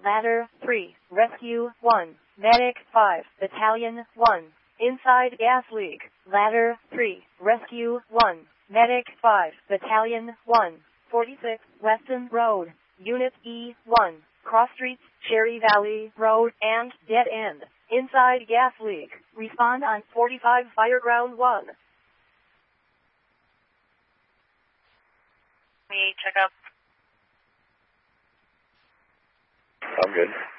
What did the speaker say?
Ladder 3, Rescue 1, Medic 5, Battalion 1, inside gas leak. Ladder 3, Rescue 1, Medic 5, Battalion 1, 46, Weston Road, Unit E1, cross streets, Cherry Valley Road, and dead end. Inside gas leak. Respond on 45 Fireground 1. Me check up. I'm good.